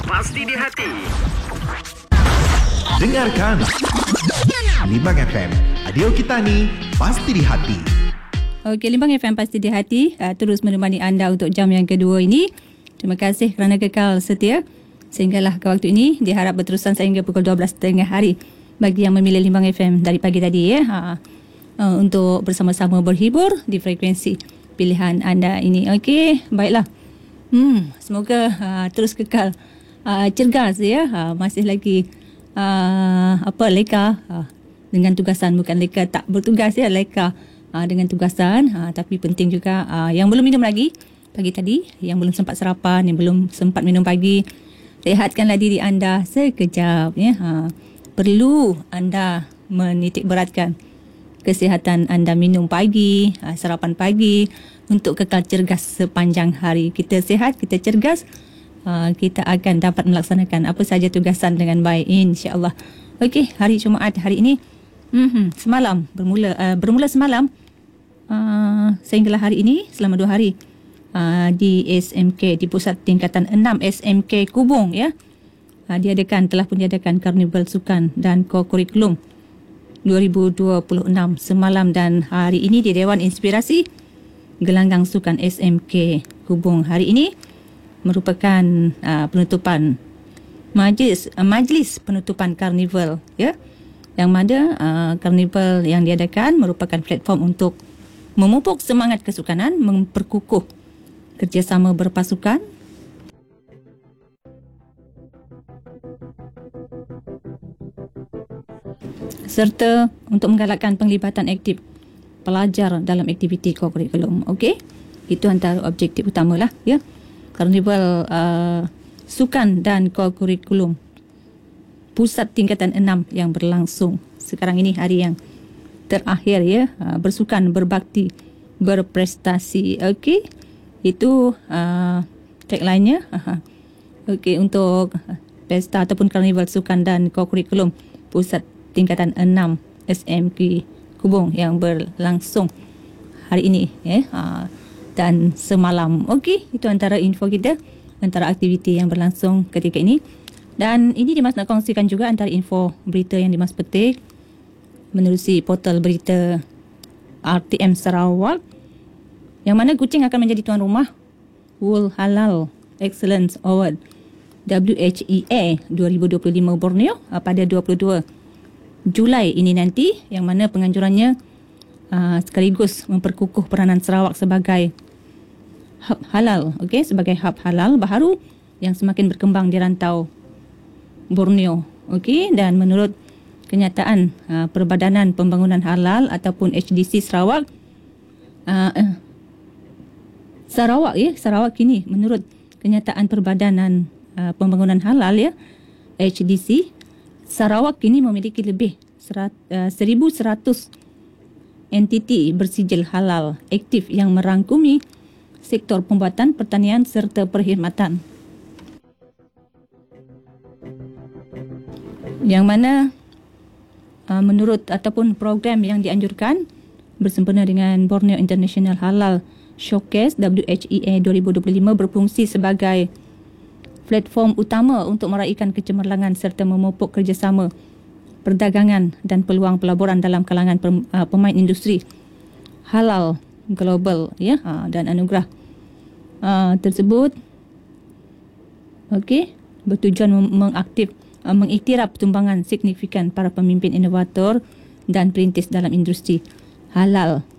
Pasti di hati. Dengarkan Limbang FM, radio kita ni pasti di hati. Okey, Limbang FM pasti di hati terus menemani anda untuk jam yang kedua ini. Terima kasih kerana kekal setia sehinggalah ke waktu ini. Diharap berterusan sehingga pukul 12.30 hari bagi yang memilih Limbang FM dari pagi tadi untuk bersama-sama berhibur di frekuensi pilihan anda ini. Okey, baiklah. Semoga terus kekal cergas masih lagi leka dengan tugasan, bukan leka tak bertugas leka dengan tugasan, tapi penting juga yang belum minum lagi pagi tadi, yang belum sempat sarapan, yang belum sempat minum pagi, rehatkanlah diri anda sekejap perlu anda menitik beratkan kesihatan anda, minum pagi, sarapan pagi untuk kekal cergas sepanjang hari. Kita sihat, kita cergas, kita akan dapat melaksanakan apa saja tugasan dengan baik, insya-Allah. Okey, hari Jumaat hari ini semalam bermula semalam sehinggalah hari ini selama 2 hari di SMK, di Pusat Tingkatan 6 SMK Kubung telah pun diadakan Karnival Sukan dan Kokurikulum 2026 semalam dan hari ini di Dewan Inspirasi Gelanggang Sukan SMK Kubung. Hari ini merupakan penutupan majlis penutupan karnival yang mana karnival yang diadakan merupakan platform untuk memupuk semangat kesukanan, memperkukuh kerjasama berpasukan serta untuk menggalakkan penglibatan aktif pelajar dalam aktiviti kokurikulum. Okey, itu antara objektif utamalah Karnival Sukan dan Kokurikulum Pusat Tingkatan 6 yang berlangsung sekarang ini, hari yang terakhir bersukan, berbakti, berprestasi. Okey, itu tagline-nya. Okey, untuk pesta ataupun Karnival Sukan dan Kokurikulum Pusat Tingkatan 6 SMK Kubung yang berlangsung hari ini dan semalam. Okey, itu antara info kita, antara aktiviti yang berlangsung ketika ini. Dan ini Dimas nak kongsikan juga antara info berita yang Dimas petik menerusi portal berita RTM Sarawak, yang mana kucing akan menjadi tuan rumah Wool Halal Excellence Award WHEA 2025 Borneo pada 22 Julai ini nanti, yang mana penganjurannya sekaligus memperkukuh peranan Sarawak sebagai hub halal, sebagai hub halal baharu yang semakin berkembang di rantau Borneo. Dan menurut kenyataan Perbadanan Pembangunan Halal ataupun HDC Sarawak, Sarawak kini menurut kenyataan Perbadanan Pembangunan Halal HDC, Sarawak kini memiliki lebih 1,100 entiti bersijil halal aktif yang merangkumi sektor pembuatan, pertanian serta perkhidmatan. Yang mana menurut ataupun program yang dianjurkan bersempena dengan Borneo International Halal Showcase WHEA 2025 berfungsi sebagai platform utama untuk meraihkan kecemerlangan serta memupuk kerjasama perdagangan dan peluang pelaburan dalam kalangan pemain industri halal global dan anugerah tersebut bertujuan mengiktiraf tumbangan signifikan para pemimpin inovator dan perintis dalam industri halal